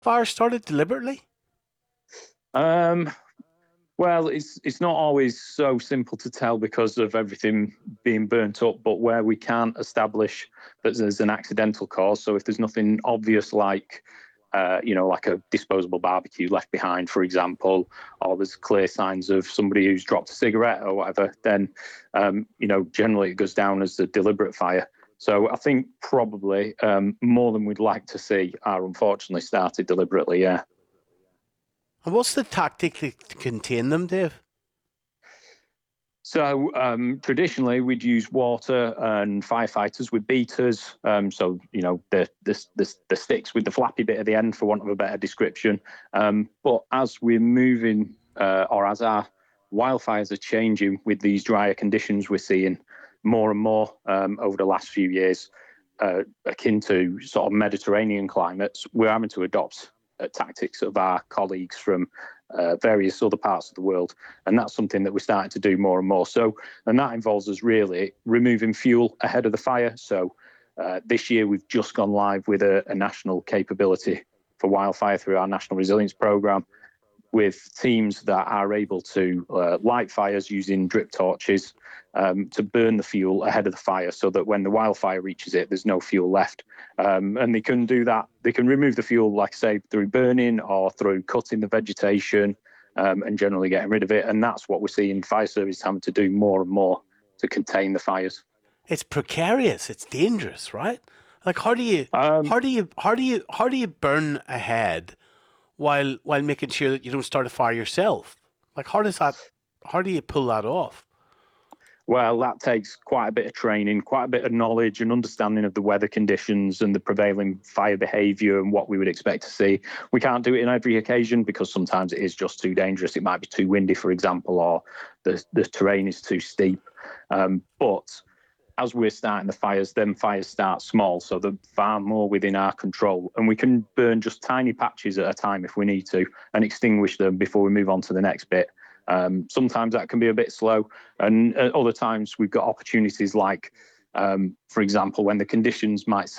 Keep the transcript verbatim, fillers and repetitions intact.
fire started deliberately? Um, well, it's it's not always so simple to tell because of everything being burnt up, but where we can't establish that there's an accidental cause, so if there's nothing obvious like, uh, you know, like a disposable barbecue left behind, for example, or there's clear signs of somebody who's dropped a cigarette or whatever, then, um, you know, generally it goes down as a deliberate fire. So I think probably um, more than we'd like to see are unfortunately started deliberately, yeah. And what's the tactic to contain them, Dave? So um, traditionally, we'd use water and firefighters with beaters. Um, so you know the, the the the sticks with the flappy bit at the end, for want of a better description. Um, but as we're moving, uh, or as our wildfires are changing with these drier conditions, we're seeing more and more um, over the last few years, uh, akin to sort of Mediterranean climates. We're having to adopt uh, tactics of our colleagues from uh, various other parts of the world. And that's something that we're starting to do more and more. So, and that involves us really removing fuel ahead of the fire. So uh, this year we've just gone live with a, a national capability for wildfire through our National Resilience Programme, with teams that are able to uh, light fires using drip torches um, to burn the fuel ahead of the fire, so that when the wildfire reaches it, there's no fuel left. Um, and they can do that. They can remove the fuel, like I say, through burning or through cutting the vegetation um, and generally getting rid of it. And that's what we're seeing fire service having to do more and more to contain the fires. It's precarious. It's dangerous, right? Like, how do you, Um, how do you, how do you, how do you burn ahead while while making sure that you don't start a fire yourself? Like, how does that? How do you pull that off? Well, that takes quite a bit of training, quite a bit of knowledge and understanding of the weather conditions and the prevailing fire behaviour and what we would expect to see. We can't do it in every occasion because sometimes it is just too dangerous. It might be too windy, for example, or the, the terrain is too steep. Um, but as we're starting the fires, then fires start small, so they're far more within our control. And we can burn just tiny patches at a time if we need to and extinguish them before we move on to the next bit. Um, sometimes that can be a bit slow, and uh, other times we've got opportunities like, um, for example, when the conditions might